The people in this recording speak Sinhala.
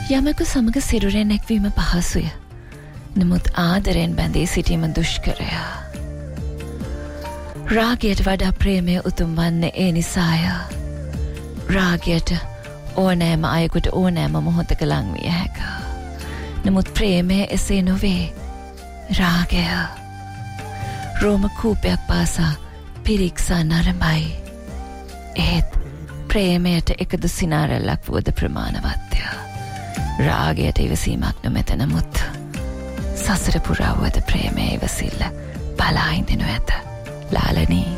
යමක සමග සිරුරෙන් එක්වීම පහසුය. නමුත් ආදරෙන් බැඳී සිටීම දුෂ්කරය. රාගයට වඩා ප්‍රේමය උතුම් වන්නේ ඒ නිසාය. රාගයට ඕනෑම අයෙකුට ඕනෑම මොහොතක ලං විය හැක. නමුත් ප්‍රේමය එසේ නොවේ. රාගය රෝම කූපයක් පාසා පිරික්සා නරඹයි. ඒත් ප්‍රේමයට එකදු සිනාරැල්ලක් වුවද ප්‍රමාණවත්ය. රාගයට ඉවසීමක් නොමැත. නමුත් සසර පුරා වුවද ප්‍රේමය ඉවසිල්ල බලා ඉඳිනු ඇත. ලාලනී